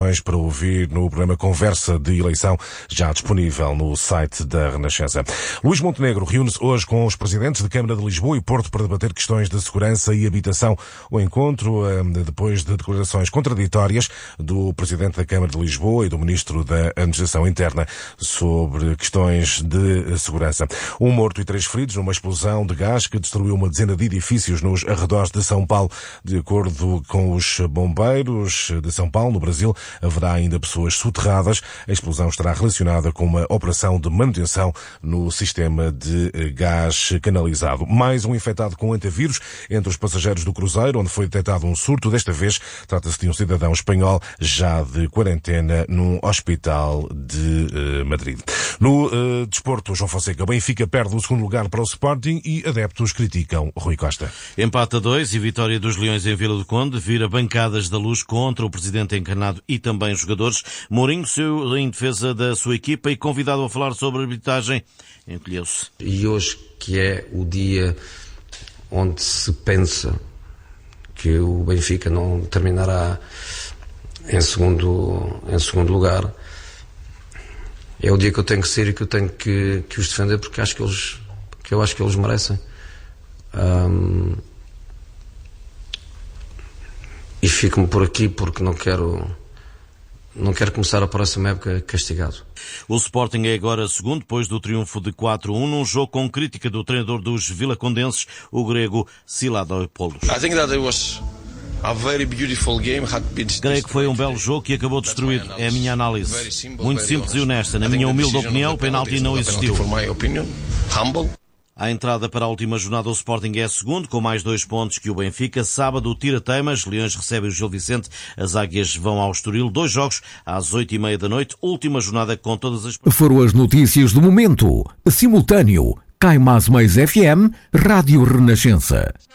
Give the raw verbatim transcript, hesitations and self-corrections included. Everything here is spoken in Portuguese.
questões para ouvir no programa Conversa de Eleição, já disponível no site da Renascença. Luís Montenegro reúne-se hoje com os presidentes de Câmara de Lisboa e Porto para debater questões de segurança e habitação. O encontro, depois de declarações contraditórias do presidente da Câmara de Lisboa e do ministro da Administração Interna sobre questões de segurança. Um morto e três feridos numa explosão de gás que destruiu uma dezena de edifícios nos arredores de São Paulo. De acordo com os bombeiros de São Paulo, no Brasil, haverá ainda pessoas soterradas. A explosão estará relacionada com uma operação de manutenção no sistema de gás canalizado. Mais um infectado com antivírus entre os passageiros do cruzeiro, onde foi detectado um surto. Desta vez, trata-se de um cidadão espanhol já de quarentena num hospital de uh, Madrid. No uh, desporto, João Fonseca, Benfica perde o segundo lugar para o Sporting e adeptos criticam Rui Costa. Empate a dois e vitória dos Leões em Vila do Conde vira bancadas da Luz contra o presidente encarnado e também jogadores. Mourinho saiu em defesa da sua equipa e convidado a falar sobre a arbitragem, encolheu-se. E hoje, que é o dia onde se pensa que o Benfica não terminará em segundo, em segundo lugar, é o dia que eu tenho que ser e que eu tenho que, que os defender, porque acho que eles, que eu acho que eles merecem. Um, e fico-me por aqui porque não quero não quero começar a próxima época castigado. O Sporting é agora segundo, depois do triunfo de quatro a um, num jogo com crítica do treinador dos vilacondenses, o grego Siladopoulos. I think that it was a very beautiful game. Creio que foi um belo jogo que acabou destruído. É a minha análise. Muito simples e honesta. Na minha humilde opinião, o penalti não existiu. À entrada para a última jornada, o Sporting é segundo, com mais dois pontos que o Benfica. Sábado, Tira-Teimas, Leões recebe o Gil Vicente, as Águias vão ao Estoril. Dois jogos às oito e meia da noite, última jornada com todas as... Foram as notícias do momento. Simultâneo, Caimás Mais F M, Rádio Renascença.